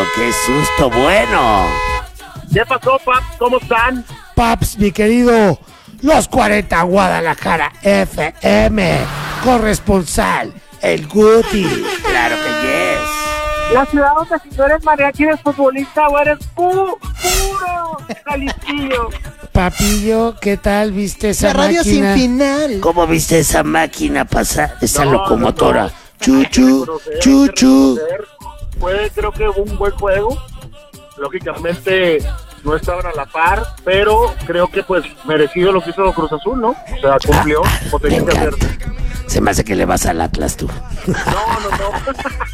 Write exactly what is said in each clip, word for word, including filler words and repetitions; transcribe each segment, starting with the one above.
qué susto, bueno. ¿Qué pasó, Paps? ¿Cómo están? Paps, mi querido, los cuarenta Guadalajara F M, corresponsal, el Guti. Claro que yes. La ciudad donde si no eres mariachi eres futbolista o eres pu puro Jalisquillo. Papillo, ¿qué tal viste esa La radio máquina? sin final. ¿Cómo viste esa máquina pasar, esa No, locomotora? no, no. Chuchu, Hay que chuchu. reconocer, Fue, creo que un buen juego. Lógicamente no estaban a la par, pero creo que pues merecido lo que hizo Cruz Azul, ¿no? O sea, cumplió, como Me tenía que hacer. encanta. Se me hace que le vas al Atlas tú. No, no, no.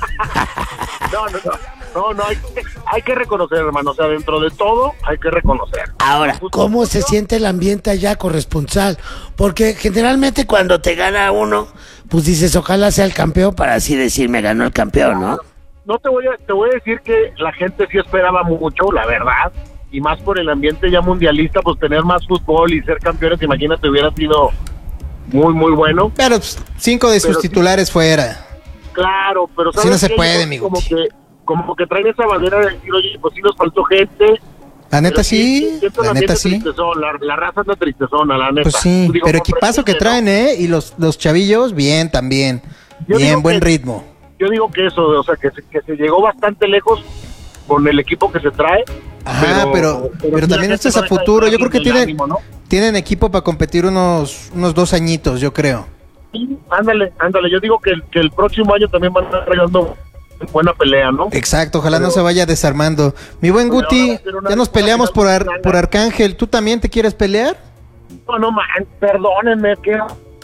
No, no, no. No, no, hay, hay que reconocer, hermano. O sea, dentro de todo, hay que reconocer. Ahora, ¿cómo se siente el ambiente allá, corresponsal? Porque generalmente cuando te gana uno, pues dices, ojalá sea el campeón, para así decir, me ganó el campeón, ¿no? No te voy a, te voy a decir que la gente sí esperaba mucho, la verdad. Y más por el ambiente ya mundialista, pues tener más fútbol y ser campeones, imagínate, hubiera sido muy, muy bueno. Pero pues, cinco de sus Pero titulares sí. fuera. Claro, pero Sí no se qué? puede, Yo mi como Guti. que como que traen esa bandera de decir, oye, pues sí nos faltó gente. La neta pero sí, siento el la ambiente neta sí. tristezón, la, la raza anda tristezona, la neta. Pues sí, Digo, pero equipazo que comprensible, traen, ¿eh? Y los, los chavillos, bien también. Yo Bien, digo buen que- ritmo. Yo digo que eso, o sea, que se, que se llegó bastante lejos con el equipo que se trae. Ajá, pero, pero, sí la también gente esto es a no deja de futuro. Yo traer creo que el tienen, ánimo, ¿no? tienen equipo para competir unos, unos dos añitos, yo creo. Sí, ándale, ándale. Yo digo que, el- que el próximo año también van a estar regalando buena pelea, ¿no? Exacto, ojalá Pero- no se vaya desarmando. Mi buen Pero Guti, ahora va a ser una- ya nos peleamos por, Ar- por Arcángel. ¿Tú también te quieres pelear? No, no, man, perdónenme, que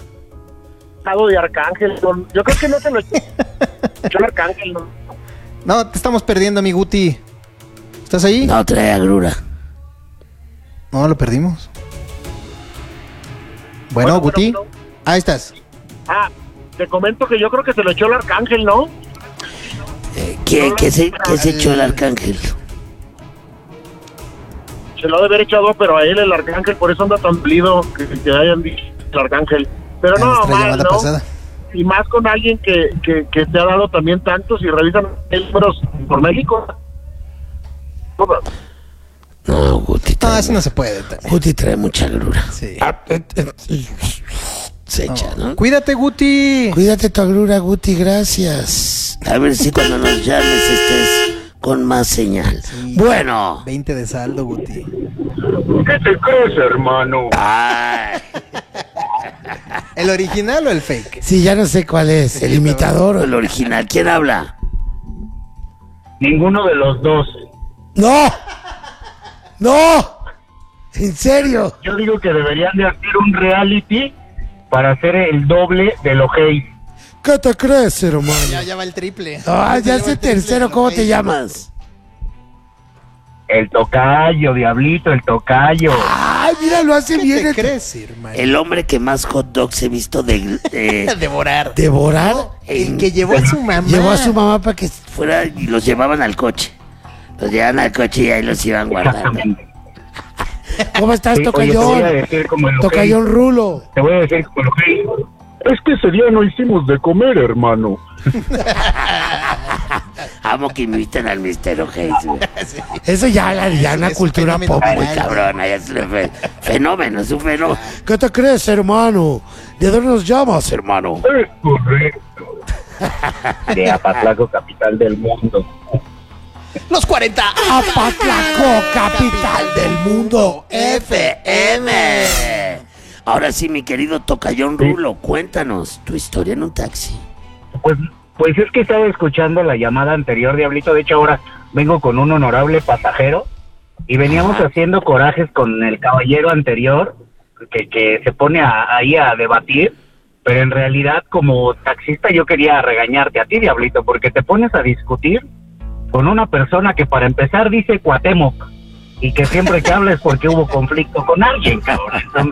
estado de Arcángel. Yo, yo creo que no se lo echó echó el Arcángel, ¿no? No, te estamos perdiendo, mi Guti. ¿Estás ahí? No trae agrura. No, lo perdimos. Bueno, Bueno, Guti, pero- ahí estás. Ah, te comento que yo creo que se lo echó el Arcángel, ¿no? Eh, ¿Qué, qué se, qué se echó el Arcángel? Se lo ha de haber echado, pero a él el Arcángel, por eso anda tan dolido que, que hayan dicho el Arcángel. Pero En no, nuestra mal, llamada ¿no? pasada. Y más con alguien que, que, que te ha dado también tantos y revisan números por México. No, Guti No, trae, así no se puede. también. Guti trae mucha agrura. Sí. Ah, eh, eh, Se echa, ¿no? Cuídate, Guti. Cuídate tu agrura, Guti, gracias. A ver si cuando nos llames estés con más señal. Bueno. veinte de saldo, Guti. ¿Qué te crees, hermano? Ay. ¿El original o el fake? Sí, ya no sé cuál es, el imitador o el original. ¿Quién habla? Ninguno de los dos. ¡No! ¡No! ¿En serio? Yo digo que deberían de hacer un reality para hacer el doble de lo Hayes. ¿Qué te crees, hermano? Ya, ya va el triple. Ah, ya lleva sé el triple, tercero, ¿cómo te Ey. llamas? El tocayo, Diablito, el tocayo. Ay, mira, lo hace ¿Qué bien. te el- crees, hermano? El hombre que más hot dogs he visto de, de- Devorar. devorar. El en- que llevó a su mamá. Llevó a su mamá para que fuera y los llevaban al coche. Los llevaban al coche y ahí los iban guardando. Exactamente. ¿Cómo estás, Sí, oye, te voy a Tocayón? decir como el Tocayón Rulo. Te voy a decir como lo Hayes. Es que ese día no hicimos de comer, hermano. Amo que inviten al mister O'Hays, güey. Eso ya habla de ya una Es un cultura fenómeno pop muy real, cabrona. Ya es un fe- fenómeno, es un fenómeno. ¿Qué te crees, hermano? ¿De dónde nos llamas, hermano? Es correcto. De Apatlaco, capital del mundo. Los cuarenta. Apatlaco, capital del mundo, F M. Ahora sí, mi querido Tocayón Rulo, cuéntanos tu historia en un taxi. Pues, pues es que estaba escuchando la llamada anterior, Diablito. De hecho, ahora vengo con un honorable pasajero y veníamos Ajá. haciendo corajes con el caballero anterior que, que se pone a- ahí a debatir. Pero en realidad, como taxista, yo quería regañarte a ti, Diablito, porque te pones a discutir con una persona que para empezar dice Cuauhtémoc y que siempre que habla es porque hubo conflicto con alguien, cabrón. Entonces,